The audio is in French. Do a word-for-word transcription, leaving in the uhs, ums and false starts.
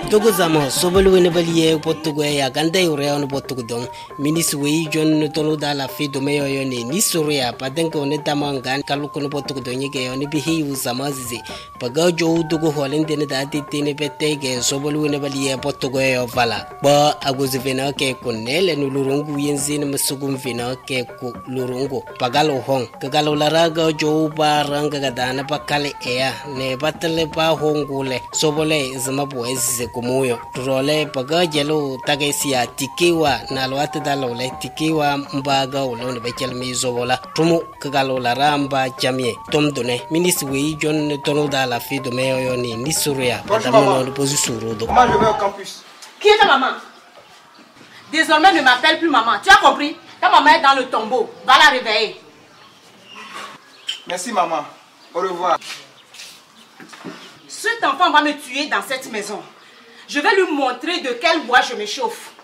Togo zama sobolu ne baliye potugo ya ganda yure on potugo don minis we jon tonu da la fi do meyo yo ne ni soria paden ko ne tamangan kalu ko potugo don yege yo ne bihi u zama zizi paga jo dugo holende ne da tete ne betege sobolu ne baliye potugo yo vala ba agozi vena ke konele no lurungu yenzi ne masugum vena ke ko lurungu pagalo hong kagalo laraga jo baranga gadana pakale ya ne batale pa hongule sobole zama boezi kumuyo role paga jelo tagesia tikiwa na lwata dalole tikiwa mbaga ulone bekel mizobola tumu kagalo la ramba jamie tomdone ministre wi jon tono da la fi do meyo ni nisuria padamo no posisuro do. Moi je vais au campus. Qui est ta maman? Désormais ne m'appelle plus maman. Tu as compris? Ta maman est dans le tombeau. Va la réveiller. Merci maman. Au revoir. Cet enfant va me tuer dans cette maison. Je vais lui montrer de quel bois je me chauffe.